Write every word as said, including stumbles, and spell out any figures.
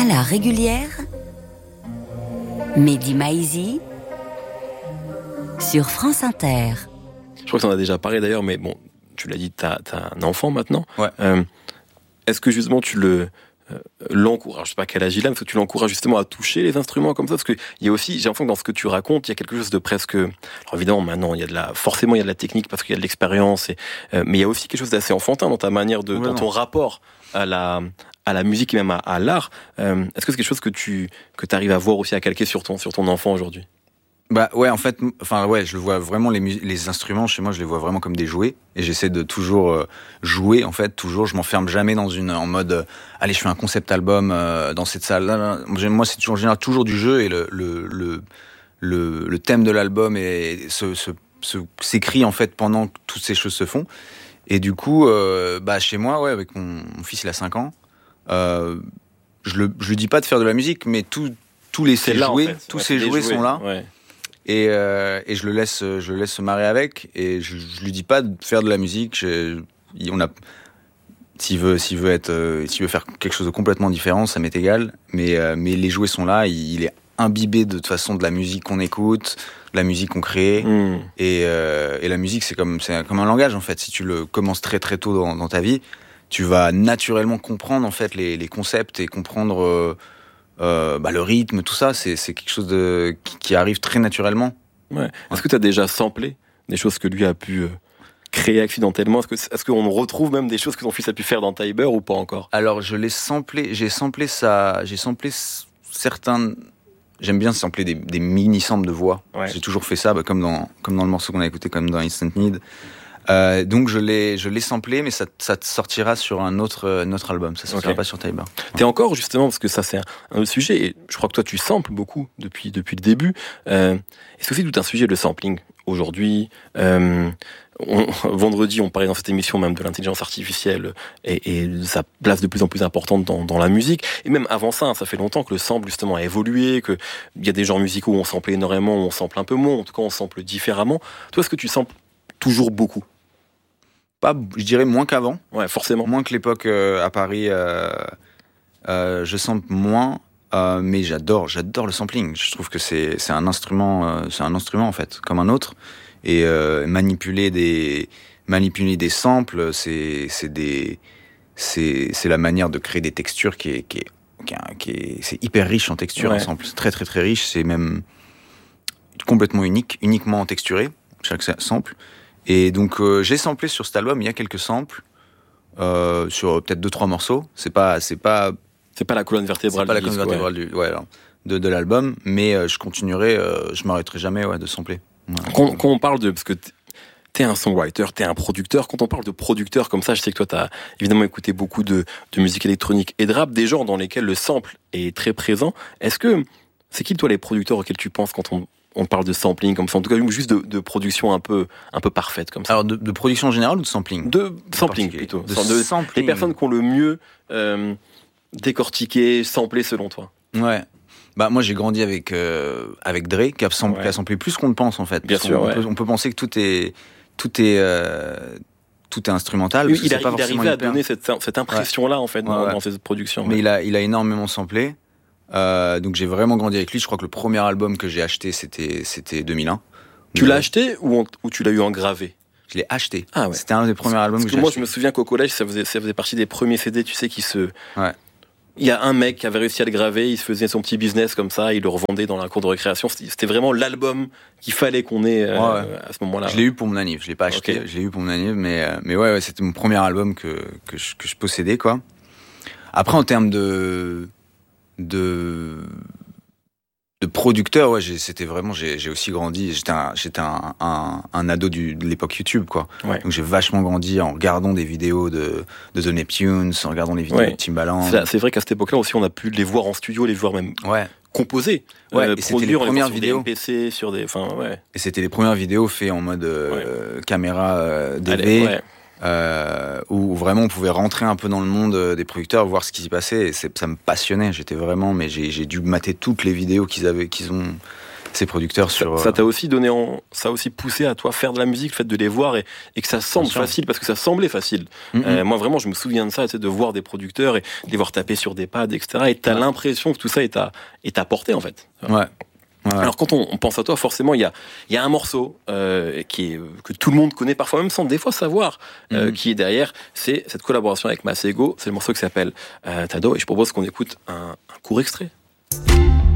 la régulière, Mehdi Maizi sur France Inter. Je crois que tu en as déjà parlé d'ailleurs, mais bon, tu l'as dit, tu as un enfant maintenant. Ouais. Euh, est-ce que justement tu le euh, l'encourages, je sais pas quel âge il a, mais est-ce que tu l'encourages justement à toucher les instruments comme ça? Parce qu'il y a aussi, j'ai l'impression que dans ce que tu racontes, il y a quelque chose de presque... Alors évidemment, maintenant, il y a de la, forcément, il y a de la technique parce qu'il y a de l'expérience, et, euh, mais il y a aussi quelque chose d'assez enfantin dans ta manière de, ouais, dans non. ton rapport à la, à la musique et même à, à l'art. Euh, est-ce que c'est quelque chose que tu que arrives à voir aussi, à calquer sur ton, sur ton enfant aujourd'hui? Bah ouais, en fait, enfin ouais, je vois vraiment les mus- les instruments chez moi, je les vois vraiment comme des jouets, et j'essaie de toujours euh, jouer. En fait, toujours, je m'enferme jamais dans une en mode euh, allez, je fais un concept album euh, dans cette salle. Là, là. Moi, c'est toujours en général toujours du jeu, et le le le le, le thème de l'album et se, se, se s'écrit en fait pendant que toutes ces choses se font. Et du coup, euh, bah chez moi, ouais, avec mon, mon fils, il a cinq ans, euh, je le je lui dis pas de faire de la musique, mais tout tous les ses jouets, en fait. tous ouais, ces jouets, jouets sont là. Ouais. Et, euh, et je le laisse, je le laisse se marrer avec, et je, je lui dis pas de faire de la musique. Je, on a, s'il veut, s'il veut être, euh, s'il veut faire quelque chose de complètement différent, ça m'est égal. Mais, euh, mais les jouets sont là. Il, il est imbibé de toute façon de la musique qu'on écoute, de la musique qu'on crée. Mmh. Et, euh, et la musique, c'est comme, c'est comme un langage en fait. Si tu le commences très très tôt dans, dans ta vie, tu vas naturellement comprendre en fait les, les concepts et comprendre. Euh, Euh, bah, le rythme, tout ça, c'est, c'est quelque chose de, qui, qui arrive très naturellement. Ouais. Est-ce ouais. que tu as déjà samplé des choses que lui a pu euh, créer accidentellement? Est-ce, que, est-ce qu'on retrouve même des choses que ton fils a pu faire dans Tiber ou pas encore? Alors, je l'ai samplé, j'ai samplé ça, j'ai samplé certains. J'aime bien sampler des, des mini-samples de voix. Ouais. J'ai toujours fait ça, bah, comme, dans, comme dans le morceau qu'on a écouté, comme dans Instant Need. Euh, donc je l'ai, je l'ai samplé, mais ça, ça sortira sur un autre, un autre album. Ça sortira okay. pas sur Tiber. T'es encore justement, parce que ça c'est un, un autre sujet, et je crois que toi tu samples beaucoup depuis depuis le début. Euh, est-ce que c'est tout un sujet le sampling aujourd'hui? euh, on, Vendredi, on parlait dans cette émission même de l'intelligence artificielle et, et de sa place de plus en plus importante dans, dans la musique. Et même avant ça, hein, ça fait longtemps que le sample justement a évolué, que il y a des genres musicaux où on sample énormément, où on sample un peu moins. En tout cas, on sample différemment. Toi, est-ce que tu samples toujours beaucoup? Pas, je dirais moins qu'avant. Ouais, forcément. Moins que l'époque euh, à Paris. Euh, euh, je sample moins, euh, mais j'adore, j'adore le sampling. Je trouve que c'est, c'est un instrument, euh, c'est un instrument en fait, comme un autre. Et euh, manipuler des, manipuler des samples, c'est, c'est des, c'est, c'est la manière de créer des textures qui est, qui est, qui est, qui est c'est hyper riche en texture. Ouais. Un sample, c'est très très très riche. C'est même complètement unique, uniquement texturé chaque sample. Et donc euh, j'ai samplé sur cet album, il y a quelques samples euh, sur peut-être deux trois morceaux. C'est pas c'est pas c'est pas la colonne vertébrale. C'est pas la colonne vertébrale ouais. du ouais alors, de de l'album, mais euh, je continuerai, euh, je m'arrêterai jamais ouais de sampler. Ouais. Quand, quand on parle de parce que t'es un songwriter, t'es un producteur. Quand on parle de producteur comme ça, je sais que toi t'as évidemment écouté beaucoup de de musique électronique et de rap, des genres dans lesquels le sample est très présent. Est-ce que c'est qui toi les producteurs auxquels tu penses quand on on parle de sampling comme ça, en tout cas juste de, de production un peu, un peu parfaite comme ça. Alors de, de production en général ou de sampling? De sampling plutôt. De, de sampling. Les personnes qui ont le mieux euh, décortiqué, samplé selon toi. Ouais. Bah moi j'ai grandi avec euh, avec Dre qui a, samplé, ouais. qui a samplé plus qu'on le pense en fait. Bien sûr. On, ouais. peut, on peut penser que tout est tout est euh, tout est instrumental. Oui, il, c'est a, pas il arrivait à hyper... donner cette, cette impression là en fait dans, ouais, ouais. dans cette production. Mais ouais. il a il a énormément samplé. Euh, donc j'ai vraiment grandi avec lui. Je crois que le premier album que j'ai acheté c'était c'était deux mille un. Tu l'as acheté ou, en, ou tu l'as eu en gravé? Je l'ai acheté. Ah ouais. C'était un des premiers albums Parce que, que moi acheté. Je me souviens qu'au collège ça faisait ça faisait partie des premiers C D, tu sais, qui se. Ouais. Il y a un mec qui avait réussi à le graver, il se faisait son petit business comme ça, il le revendait dans la cour de récréation. C'était vraiment l'album qu'il fallait qu'on ait euh, ouais, ouais. à ce moment-là. Je l'ai eu pour mon anniv, je l'ai pas acheté, okay. je l'ai eu pour mon anniv, mais mais ouais, ouais c'était mon premier album que que je, que je possédais quoi. Après en termes de de de producteur, ouais, j'ai, c'était vraiment, j'ai, j'ai aussi grandi. J'étais un, j'étais un, un, un ado du, de l'époque YouTube, quoi. Ouais. Donc j'ai vachement grandi en regardant des vidéos de, de The Neptunes, en regardant des vidéos ouais. de Timbaland. C'est, c'est vrai qu'à cette époque-là aussi, on a pu les voir en studio, les voir même ouais. composer, ouais. euh, et c'était les premières vidéos. Sur des M P C, sur des, enfin, ouais. Et c'était les premières vidéos faites en mode euh, ouais. caméra euh, D V. Allez, ouais. Euh, où vraiment on pouvait rentrer un peu dans le monde des producteurs, voir ce qui s'y passait, et c'est, ça me passionnait. J'étais vraiment, mais j'ai, j'ai dû mater toutes les vidéos qu'ils avaient, qu'ils ont. de ces producteurs sur. Ça, ça t'a aussi donné, en, ça a aussi poussé à toi faire de la musique, le fait de les voir et, et que ça semble facile, parce que ça semblait facile. Mm-hmm. Euh, moi vraiment, je me souviens de ça, de voir des producteurs et de les voir taper sur des pads, et cetera. Et t'as ouais. l'impression que tout ça est à, est à portée en fait. Ouais. Ouais. Alors quand on, on pense à toi, forcément, il y a, il y a un morceau euh, qui est, que tout le monde connaît, parfois même sans des fois savoir, euh, mm-hmm. qui est derrière. C'est cette collaboration avec Masego. C'est le morceau qui s'appelle euh, Tado. Et je propose qu'on écoute un, un court extrait.